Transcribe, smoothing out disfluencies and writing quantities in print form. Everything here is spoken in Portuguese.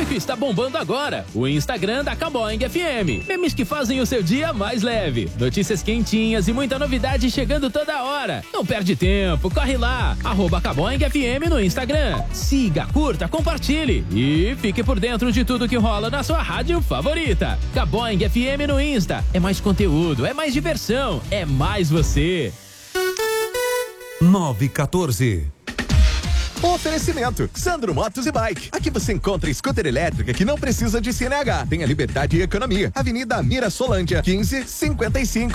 que está bombando agora, o Instagram da Caboing FM. Memes que fazem o seu dia mais leve, notícias quentinhas e muita novidade chegando toda hora. Não perde tempo, corre lá, @Caboing FM no Instagram. Siga, curta, compartilhe e fique por dentro de tudo que rola na sua rádio favorita. Caboing FM no Insta. É mais conteúdo, é mais diversão, é mais você. 914. Oferecimento Sandro Motos e Bike. Aqui você encontra scooter elétrica que não precisa de CNH. Tem a liberdade e economia. Avenida Mira Solândia, 1555.